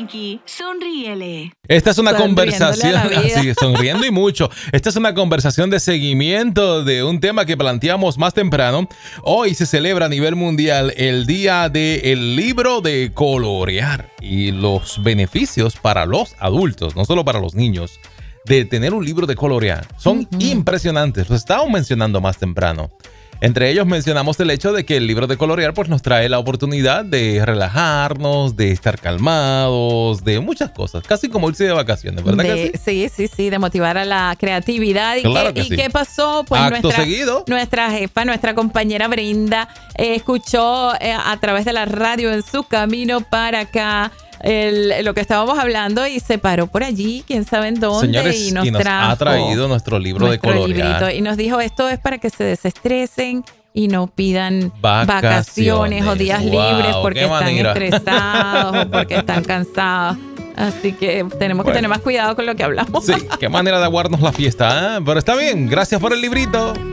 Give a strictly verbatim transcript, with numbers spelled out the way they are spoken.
Pinky, sonríele. Esta es una conversación, así, sonriendo y mucho. Esta es una conversación de seguimiento de un tema que planteamos más temprano. Hoy se celebra a nivel mundial el Día del Libro de Colorear y los beneficios para los adultos, no solo para los niños, de tener un libro de colorear. Son uh-huh. impresionantes. Los estábamos mencionando más temprano. Entre ellos mencionamos el hecho de que el libro de colorear pues, nos trae la oportunidad de relajarnos, de estar calmados, de muchas cosas, casi como irse de vacaciones, ¿verdad de, que sí? Sí, sí, sí, de motivar a la creatividad. ¿Y, claro qué, que ¿y sí. qué pasó? Pues Acto nuestra, seguido. nuestra jefa, nuestra compañera Brenda, eh, escuchó eh, a través de la radio en su camino para acá El, lo que estábamos hablando y se paró por allí, quién sabe en dónde. Señores, y nos, y nos trajo ha traído nuestro libro nuestro de colorear. Librito, y nos dijo, esto es para que se desestresen y no pidan vacaciones, vacaciones o días wow, libres porque están manera. estresados o porque están cansados. Así que tenemos bueno. que tener más cuidado con lo que hablamos. Sí, qué manera de aguardarnos la fiesta, ¿eh? Pero está bien, gracias por el librito.